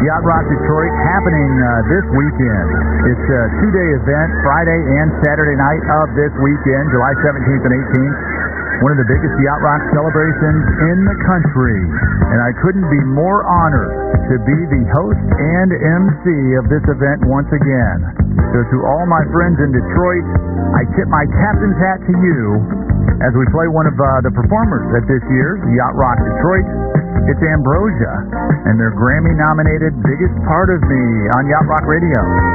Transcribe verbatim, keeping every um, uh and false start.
Yacht Rock Detroit happening uh, this weekend. It's a two-day event, Friday and Saturday night of this weekend, July seventeenth and eighteenth. One of the biggest Yacht Rock celebrations in the country. And I couldn't be more honored to be the host and M C of this event once again. So to all my friends in Detroit, I tip my captain's hat to you as we play one of uh, the performers at this year's Yacht Rock Detroit. It's Ambrosia and their Grammy-nominated Biggest Part of Me on Yacht Rock Radio.